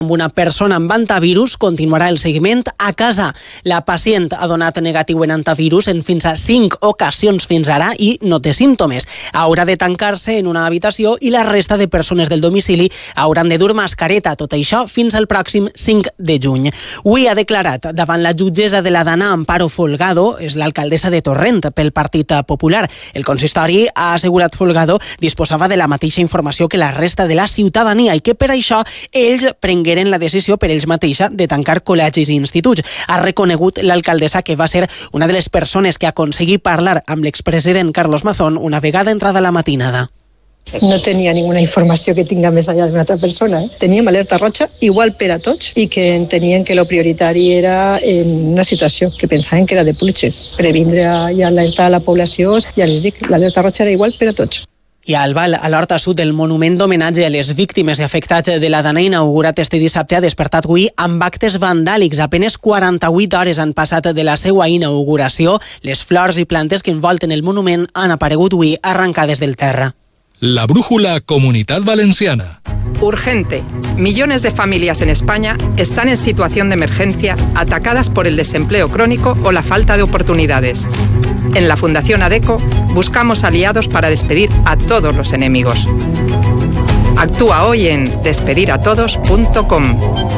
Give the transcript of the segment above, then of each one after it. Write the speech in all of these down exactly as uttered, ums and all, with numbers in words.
amb una persona amb antivirus continuarà el seguiment a casa. La pacient ha donat negatiu en antivirus en fins a cinc ocasions fins ara i no té símptomes. Haurà de tancar-se en una habitació i la resta de persones del domicili hauran de dur mascareta. Tot això fins al pròxim cinc de juny. Avui ha declarat davant la jutgessa de la Dana Amparo Folgado, és l'alcaldessa de Torrent pel Partit Popular. El consistori ha assegurat Folgado disposava de la mateixa informació que la resta de la ciutadania i que per això ells prengueren la decisió per ells mateixa de tancar col·legis i instituts. Ha reconegut l'alcaldessa que va ser una de les persones que aconseguí parlar amb l'expresident Carlos Mazón una vegada entrada la matinada. No tenia ninguna informació que tinga més enllà d'una altra persona. Eh? Teníem alerta roja igual per a tots i que entenien que lo prioritari era en una situació que pensaven que era de pluges. Previndre i alertar a la població, ja els dic, l'alerta roja era igual per a tots. I a Albal, a l'Horta Sud, el monument d'homenatge a les víctimes i afectats de la Dana inaugurat este dissabte ha despertat avui amb actes vandàlics. Apenes quaranta-vuit hores han passat de la seva inauguració. Les flors i plantes que envolten el monument han aparegut avui arrancades del terra. La brújula Comunidad Valenciana. Urgente. Millones de familias en España están en situación de emergencia, atacadas por el desempleo crónico o la falta de oportunidades. En la Fundación ADECO buscamos aliados para despedir a todos los enemigos. Actúa hoy en despedir a todos punto com.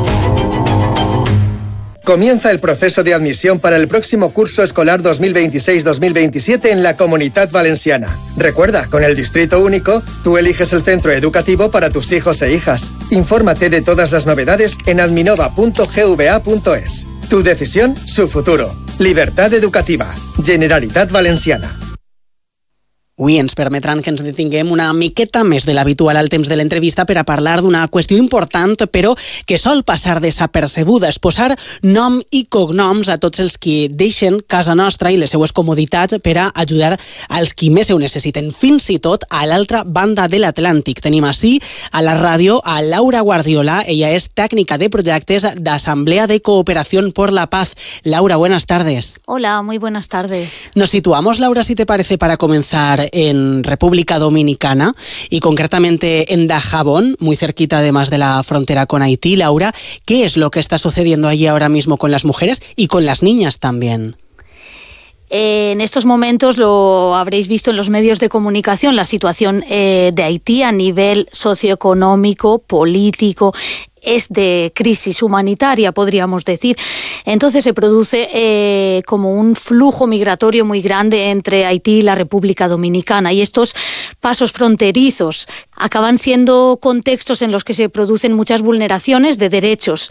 Comienza el proceso de admisión para el próximo curso escolar dos mil veintiséis dos mil veintisiete en la Comunidad Valenciana. Recuerda, con el Distrito Único, tú eliges el centro educativo para tus hijos e hijas. Infórmate de todas las novedades en adminova punto gva punto es. Tu decisión, su futuro. Libertad educativa. Generalitat Valenciana. Avui ens permetran que ens detinguem una miqueta més de l'habitual al temps de l'entrevista per a parlar d'una qüestió important, però que sol passar desapercebuda, és posar nom i cognoms a tots els que deixen casa nostra i les seues comoditats per a ajudar als qui més ho necessiten, fins i tot a l'altra banda de l'Atlàntic. Tenim així a la ràdio a Laura Guardiola, ella és tècnica de projectes d'Asamblea de Cooperación por la Paz. Laura, buenas tardes. Hola, muy buenas tardes. Nos situamos, Laura, si te parece, para comenzar en República Dominicana y concretamente en Dajabón, muy cerquita además de la frontera con Haití. Laura, ¿qué es lo que está sucediendo allí ahora mismo con las mujeres y con las niñas también? En estos momentos lo habréis visto en los medios de comunicación, la situación eh, de Haití a nivel socioeconómico, político, es de crisis humanitaria, podríamos decir. Entonces se produce eh, como un flujo migratorio muy grande entre Haití y la República Dominicana, y estos pasos fronterizos acaban siendo contextos en los que se producen muchas vulneraciones de derechos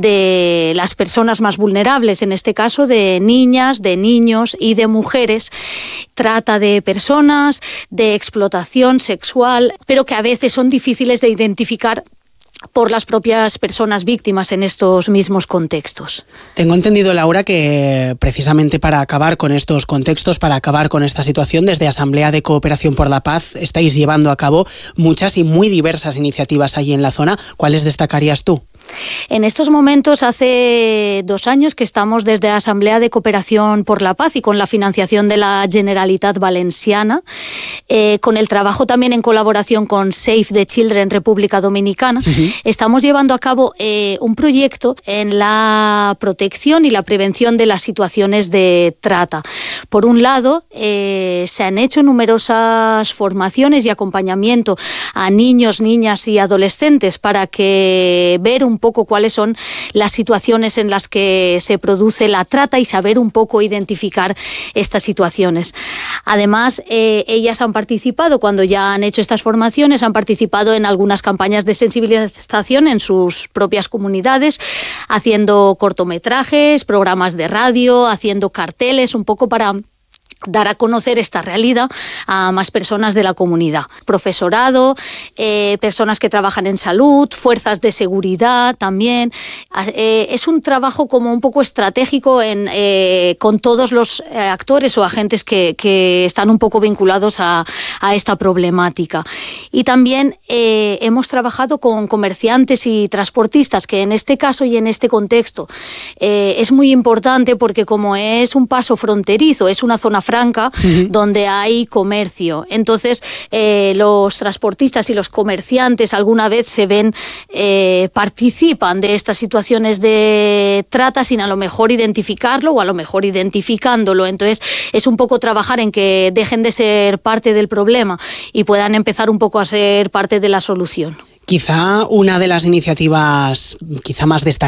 de las personas más vulnerables, en este caso de niñas, de niños y de mujeres, trata de personas, de explotación sexual, pero que a veces son difíciles de identificar por las propias personas víctimas en estos mismos contextos. Tengo entendido, Laura, que precisamente para acabar con estos contextos, para acabar con esta situación, desde Asamblea de Cooperación por la Paz estáis llevando a cabo muchas y muy diversas iniciativas allí en la zona. ¿Cuáles destacarías tú? En estos momentos, hace dos años que estamos desde Asamblea de Cooperación por la Paz y con la financiación de la Generalitat Valenciana, eh, con el trabajo también en colaboración con Save the Children República Dominicana, uh-huh. estamos llevando a cabo eh, un proyecto en la protección y la prevención de las situaciones de trata. Por un lado, eh, se han hecho numerosas formaciones y acompañamiento a niños, niñas y adolescentes para que ver un poco cuáles son las situaciones en las que se produce la trata y saber un poco identificar estas situaciones. Además, eh, ellas han participado, cuando ya han hecho estas formaciones, han participado en algunas campañas de sensibilización en sus propias comunidades, haciendo cortometrajes, programas de radio, haciendo carteles, un poco para dar a conocer esta realidad a más personas de la comunidad. Profesorado, eh, personas que trabajan en salud, fuerzas de seguridad también. Eh, es un trabajo como un poco estratégico en, eh, con todos los eh, actores o agentes que, que están un poco vinculados a, a esta problemática. Y también eh, hemos trabajado con comerciantes y transportistas, que en este caso y en este contexto eh, es muy importante porque como es un paso fronterizo, es una zona franca, uh-huh. donde hay comercio. Entonces, eh, los transportistas y los comerciantes alguna vez se ven, eh, participan de estas situaciones de trata sin a lo mejor identificarlo o a lo mejor identificándolo. Entonces, es un poco trabajar en que dejen de ser parte del problema y puedan empezar un poco a ser parte de la solución. Quizá una de las iniciativas quizá más destacadas